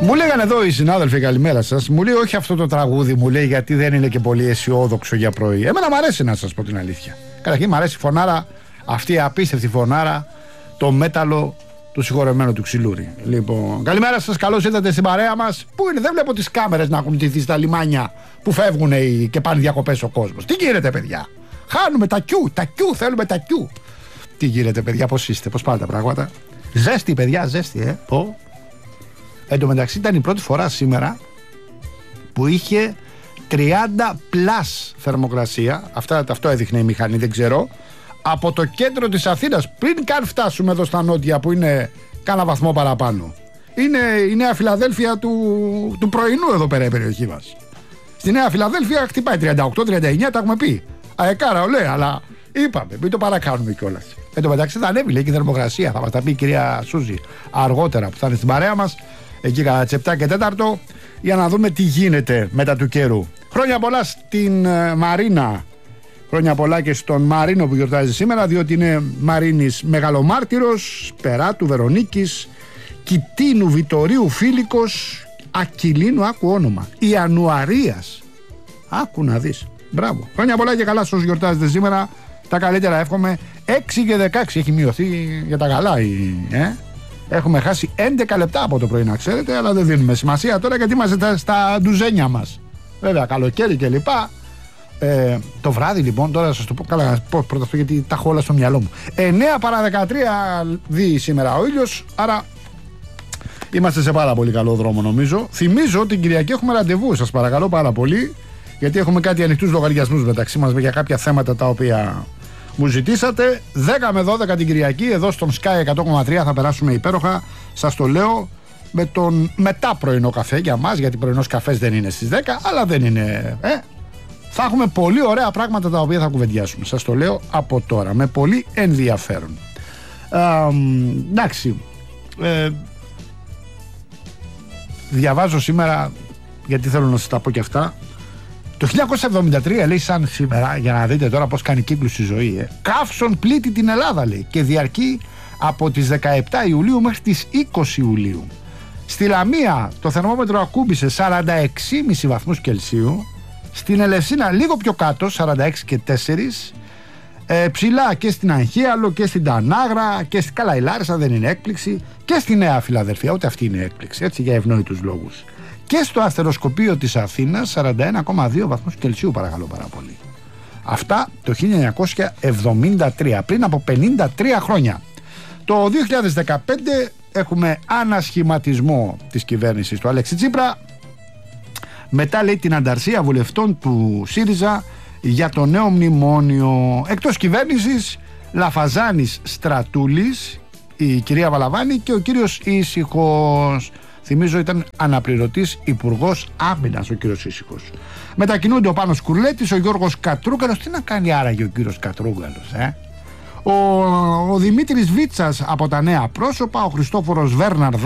Μου λέγανε εδώ οι συνάδελφοι, καλημέρα σας. Μου λέει όχι αυτό το τραγούδι, μου λέει, γιατί δεν είναι και πολύ αισιόδοξο για πρωί. Εμένα μου αρέσει, να σας πω την αλήθεια. Καταρχήν μου αρέσει η φωνάρα, αυτή η απίστευτη φωνάρα, το μέταλλο του συγχωρεμένου του Ξυλούρη. Λοιπόν, καλημέρα σας, καλώς ήρθατε στην παρέα μας. Πού είναι, δεν βλέπω τις κάμερες να έχουν ντυθεί στα λιμάνια που φεύγουν και πάνε διακοπές ο κόσμος. Τι γίνεται, παιδιά? Χάνουμε τα κιού, θέλουμε τα κιού. Τι γίνεται, παιδιά, πώς είστε, πώς πάνε τα πράγματα? Ζέστη, παιδιά, ζέστη, Εν τω μεταξύ ήταν η πρώτη φορά σήμερα που είχε 30 πλάς θερμοκρασία. Αυτό έδειχνε η μηχανή, δεν ξέρω. Από το κέντρο της Αθήνας, πριν καν φτάσουμε εδώ στα νότια που είναι κάνα βαθμό παραπάνω. Είναι η Νέα Φιλαδέλφια του πρωινού εδώ πέρα η περιοχή μας. Στη Νέα Φιλαδέλφια χτυπάει 38-39, τα έχουμε πει. Αεκάρα, ολέ, αλλά είπαμε, μην το παρακάνουμε κιόλας. Εν τω μεταξύ θα ανέβει, λέει, και η θερμοκρασία. Θα μας τα πει η κυρία Σούζη αργότερα που θα είναι στην παρέα μας, εκεί κατά τις 7 και 4, για να δούμε τι γίνεται μετά του καιρού. Χρόνια πολλά στην Μαρίνα. Χρόνια πολλά και στον Μαρίνο που γιορτάζει σήμερα, διότι είναι Μαρίνης Μεγαλομάρτυρος, Περάτου, Βερονίκης, Κιτίνου, Βιτορίου, Φίλικος, Ακυλίνου, άκου όνομα, Ιανουαρίας. Άκου να δεις. Μπράβο. Χρόνια πολλά και καλά σε όσους γιορτάζετε σήμερα. Τα καλύτερα εύχομαι. 6 και 16 έχει μειωθεί για τα καλά. Έχουμε χάσει 11 λεπτά από το πρωί, να ξέρετε, αλλά δεν δίνουμε σημασία τώρα γιατί είμαστε στα ντουζένια μας. Βέβαια, καλοκαίρι και λοιπά. Το βράδυ λοιπόν, τώρα θα σας το πω, καλά, να πω πρώτα αυτό γιατί τα έχω όλα στο μυαλό μου. 9 παρά 13 δει σήμερα ο ήλιος, άρα είμαστε σε πάρα πολύ καλό δρόμο νομίζω. Θυμίζω ότι την Κυριακή έχουμε ραντεβού, σας παρακαλώ πάρα πολύ, γιατί έχουμε κάτι ανοιχτούς λογαριασμούς μεταξύ μας για κάποια θέματα τα οποία μου ζητήσατε. 10 με 12 την Κυριακή εδώ στον Sky 100,3 θα περάσουμε υπέροχα, σας το λέω, με τον μετά πρωινό καφέ για μας, γιατί πρωινός καφές δεν είναι στις 10, αλλά δεν είναι... Θα έχουμε πολύ ωραία πράγματα τα οποία θα κουβεντιάσουμε. Σας το λέω από τώρα, με πολύ ενδιαφέρον. Εντάξει, διαβάζω σήμερα, γιατί θέλω να σας τα πω και αυτά. Το 1973 λέει σαν σήμερα, για να δείτε τώρα πώς κάνει κύκλους η ζωή. Καύσον πλήττει την Ελλάδα, λέει, και διαρκεί από τις 17 Ιουλίου μέχρι τις 20 Ιουλίου. Στη Λαμία το θερμόμετρο ακούμπησε 46,5 βαθμούς Κελσίου. Στην Ελευσίνα λίγο πιο κάτω, 46 και 4. Ψηλά και στην Αγχίαλο και στην Τανάγρα και στην Καλαϊλάρισα, δεν είναι έκπληξη. Και στη Νέα Φιλαδελφία, ούτε αυτή είναι έκπληξη, έτσι, για ευνόητους λόγους. Και στο αστεροσκοπείο της Αθήνας 41,2 βαθμούς Κελσίου, παρακαλώ πάρα πολύ. Αυτά το 1973, πριν από 53 χρόνια. Το 2015 έχουμε ανασχηματισμό της κυβέρνησης του Αλέξη Τσίπρα. Μετά, λέει, την ανταρσία βουλευτών του ΣΥΡΙΖΑ για το νέο μνημόνιο. Εκτός κυβέρνησης, Λαφαζάνης, Στρατούλης, η κυρία Βαλαβάνη και ο κύριος Ήσυχος. Θυμίζω ήταν αναπληρωτής υπουργός άμυνας ο κύριος Ήσυχος. Μετακινούνται ο Πάνος Κουρλέτης, ο Γιώργος Κατρούγκαλος. Τι να κάνει άραγε ο κύριος Κατρούγκαλος, ο Δημήτρης Βίτσας από τα Νέα Πρόσωπα, ο Χριστόφορος Βέρναρ